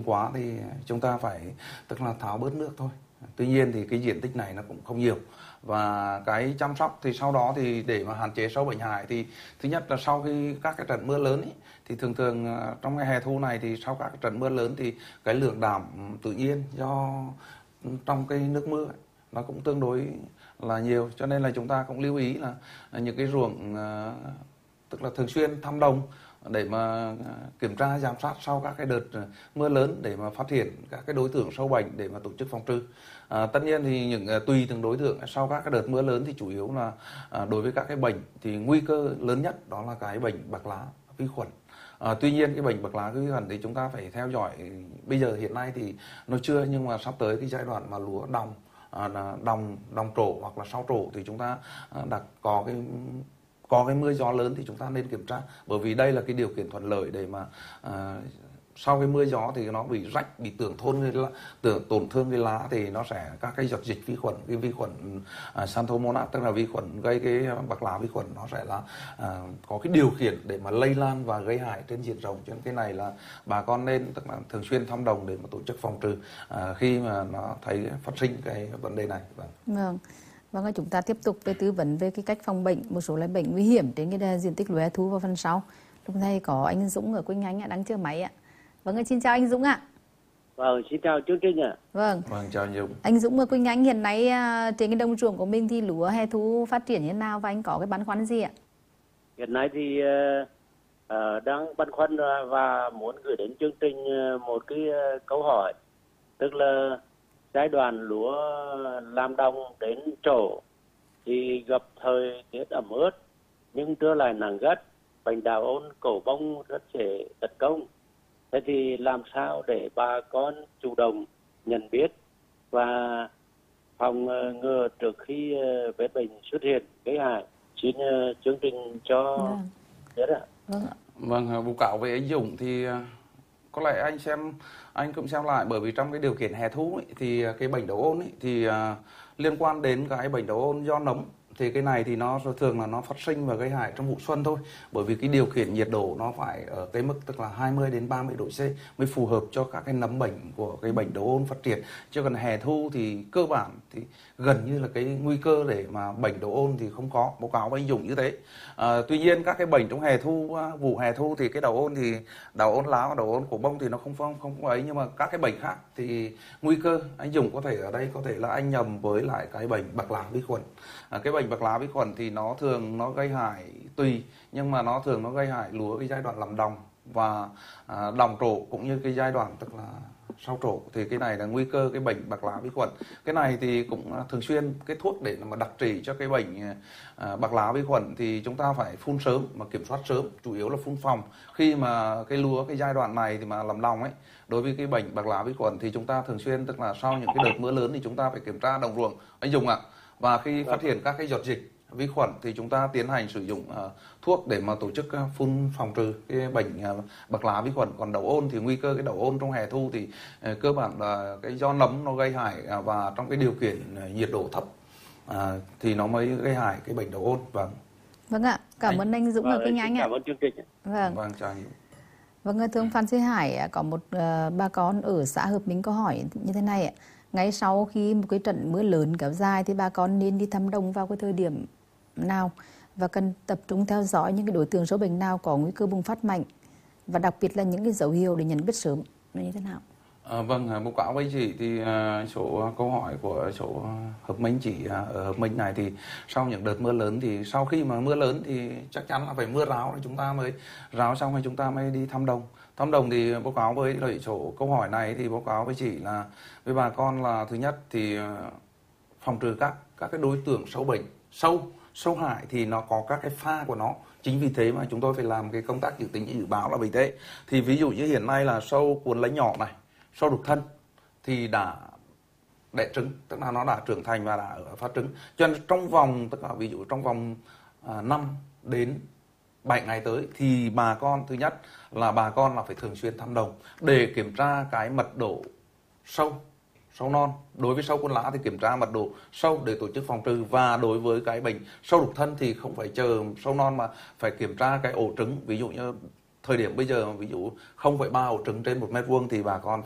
quá thì chúng ta phải tức là tháo bớt nước thôi. Tuy nhiên thì cái diện tích này nó cũng không nhiều, và cái chăm sóc thì sau đó thì để mà hạn chế sâu bệnh hại thì thứ nhất là sau khi các cái trận mưa lớn ý, thì thường thường trong cái hè thu này thì sau các cái trận mưa lớn thì cái lượng đạm tự nhiên do trong cái nước mưa ấy, nó cũng tương đối là nhiều, cho nên là chúng ta cũng lưu ý là những cái ruộng tức là thường xuyên thăm đồng để mà kiểm tra giám sát sau các cái đợt mưa lớn để mà phát hiện các cái đối tượng sâu bệnh để mà tổ chức phòng trừ. Tất nhiên thì tùy từng đối tượng sau các cái đợt mưa lớn thì chủ yếu là đối với các cái bệnh thì nguy cơ lớn nhất đó là cái bệnh bạc lá vi khuẩn. Tuy nhiên cái bệnh bạc lá vi khuẩn thì chúng ta phải theo dõi, bây giờ hiện nay thì nó chưa, nhưng mà sắp tới cái giai đoạn mà lúa đồng trổ hoặc là sau trổ thì chúng ta đã có cái mưa gió lớn thì chúng ta nên kiểm tra, bởi vì đây là cái điều kiện thuận lợi để mà sau cái mưa gió thì nó bị rách, bị tổn thương cái lá thì nó sẽ các cái giọt dịch vi khuẩn, cái vi khuẩn Xanthomonas tức là vi khuẩn gây cái bạc lá vi khuẩn, nó sẽ là có cái điều khiển để mà lây lan và gây hại trên diện rộng. Cho nên cái này là bà con nên tức là thường xuyên thăm đồng để mà tổ chức phòng trừ khi mà nó thấy phát sinh cái vấn đề này. Vâng, chúng ta tiếp tục về tư vấn về cái cách phòng bệnh một số loại bệnh nguy hiểm trên cái diện tích lúa hè thu vào phần sau. Lúc này có anh Dũng ở Quỳnh Anh đang chờ máy ạ. Vâng, xin chào anh Dũng ạ. Vâng, xin chào chương trình ạ. Vâng, chào anh Dũng. Anh Dũng ở Quỳnh Anh hiện nay trên cái đồng ruộng của mình thì lúa hè thu phát triển như thế nào và anh có cái băn khoăn gì ạ? Hiện nay thì đang băn khoăn và muốn gửi đến chương trình một cái câu hỏi, tức là giai đoạn lúa làm đồng đến trổ thì gặp thời tiết ẩm ướt nhưng trưa lại nắng gắt, bệnh đạo ôn cổ bông rất dễ tấn công. Thế thì làm sao để bà con chủ động nhận biết và phòng ngừa trước khi vết bệnh xuất hiện gây hại? Xin chương trình cho biết ạ. Vâng, báo cáo với anh Dũng thì có lẽ anh cũng xem lại, bởi vì trong cái điều kiện hè thu ấy, thì cái bệnh đậu ôn ấy, thì liên quan đến cái bệnh đậu ôn do nóng thì cái này thì nó thường là nó phát sinh và gây hại trong vụ xuân thôi, bởi vì cái điều kiện nhiệt độ nó phải ở cái mức tức là 20 đến 30 độ C mới phù hợp cho các cái nấm bệnh của cái bệnh đậu ôn phát triển. Chứ còn hè thu thì cơ bản thì gần như là cái nguy cơ để mà bệnh đậu ôn thì không có, báo cáo với anh Dũng như thế. Tuy nhiên các cái bệnh trong hè thu, vụ hè thu thì cái đậu ôn lá và đậu ôn cổ bông thì nó không ấy, nhưng mà các cái bệnh khác thì nguy cơ anh Dũng có thể ở đây có thể là anh nhầm với lại cái bệnh bạc lá vi khuẩn. Cái bệnh bạc lá vi khuẩn thì nó thường nó gây hại tùy, nhưng mà nó thường nó gây hại lúa cái giai đoạn làm đồng và đồng trổ cũng như cái giai đoạn tức là sau trổ, thì cái này là nguy cơ cái bệnh bạc lá vi khuẩn. Cái này thì cũng thường xuyên cái thuốc để mà đặc trị cho cái bệnh bạc lá vi khuẩn thì chúng ta phải phun sớm mà kiểm soát sớm, chủ yếu là phun phòng khi mà cái lúa cái giai đoạn này thì mà làm đồng ấy. Đối với cái bệnh bạc lá vi khuẩn thì chúng ta thường xuyên tức là sau những cái đợt mưa lớn thì chúng ta phải kiểm tra đồng ruộng anh Dùng ạ. Và khi phát hiện các cái giọt dịch vi khuẩn thì chúng ta tiến hành sử dụng thuốc để mà tổ chức phun phòng trừ cái bệnh bạc lá vi khuẩn. Còn đậu ôn thì nguy cơ cái đậu ôn trong hè thu thì cơ bản là cái do nấm nó gây hại, và trong cái điều kiện nhiệt độ thấp thì nó mới gây hại cái bệnh đậu ôn. Vâng ạ, cảm ơn anh Dũng ở Quỳnh Anh ạ. Cảm ơn chương trình. Vâng, chào anh. Vâng, thưa ông Phan Duy Hải, có một bà con ở xã Hợp Minh có hỏi như thế này ạ. Ngay sau khi một cái trận mưa lớn kéo dài thì bà con nên đi thăm đồng vào cái thời điểm nào và cần tập trung theo dõi những cái đối tượng sâu bệnh nào có nguy cơ bùng phát mạnh, và đặc biệt là những cái dấu hiệu để nhận biết sớm là như thế nào? Vâng, báo cáo với chị thì số câu hỏi của số Hợp Minh chị ở Hợp Minh này thì sau những đợt mưa lớn thì sau khi mà mưa lớn thì chắc chắn là phải mưa ráo thì chúng ta mới ráo xong rồi chúng ta mới đi thăm đồng. Thăm đồng thì báo cáo với lại số câu hỏi này thì báo cáo với chị là với bà con là thứ nhất thì phòng trừ các cái đối tượng sâu bệnh, sâu hại thì nó có các cái pha của nó. Chính vì thế mà chúng tôi phải làm cái công tác dự tính dự báo là vì thế. Thì ví dụ như hiện nay là sâu cuốn lấy nhỏ này, sâu đục thân thì đã đẻ trứng, tức là nó đã trưởng thành và đã phát trứng. Cho nên trong vòng, tức là ví dụ trong vòng 5 đến 7 ngày tới thì bà con thứ nhất là bà con là phải thường xuyên thăm đồng để kiểm tra cái mật độ sâu non. Đối với sâu cuốn lá thì kiểm tra mật độ sâu để tổ chức phòng trừ, và đối với cái bệnh sâu đục thân thì không phải chờ sâu non mà phải kiểm tra cái ổ trứng. Ví dụ như thời điểm bây giờ ví dụ 0,3 ổ trứng trên 1 mét vuông thì bà con